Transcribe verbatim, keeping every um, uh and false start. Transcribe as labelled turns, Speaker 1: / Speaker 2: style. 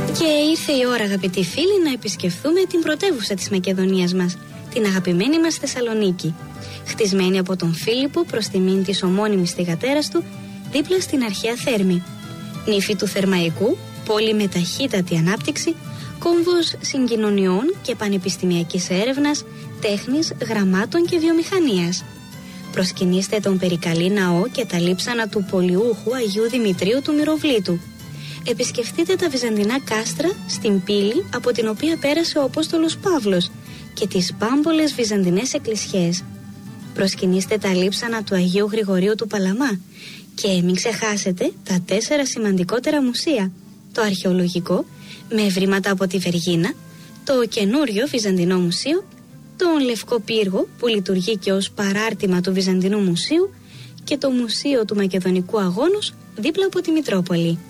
Speaker 1: Και ήρθε η ώρα, αγαπητοί φίλοι, να επισκεφθούμε την πρωτεύουσα της Μακεδονίας μας, την αγαπημένη μας Θεσσαλονίκη. Χτισμένη από τον Φίλιππο προς τιμήν της ομώνυμης θυγατέρας του, δίπλα στην αρχαία Θέρμη. Νύφη του Θερμαϊκού, πόλη με ταχύτατη ανάπτυξη, κόμβος συγκοινωνιών και πανεπιστημιακής έρευνας, τέχνης, γραμμάτων και βιομηχανίας. Προσκυνήστε τον Περικαλή Ναό και τα λείψανα του πολιούχου Αγίου Δημητρίου του Μυροβλήτου. Επισκεφτείτε τα βυζαντινά κάστρα στην πύλη από την οποία πέρασε ο Απόστολος Παύλος και τις πάμπολες βυζαντινές εκκλησιές. Προσκυνήστε τα λείψανα του Αγίου Γρηγορίου του Παλαμά και μην ξεχάσετε τα τέσσερα σημαντικότερα μουσεία: το αρχαιολογικό με ευρήματα από τη Βεργίνα, το καινούριο Βυζαντινό Μουσείο, τον Λευκό Πύργο που λειτουργεί και ως παράρτημα του Βυζαντινού Μουσείου και το Μουσείο του Μακεδονικού Αγώνος δίπλα από τη Μητρόπολη.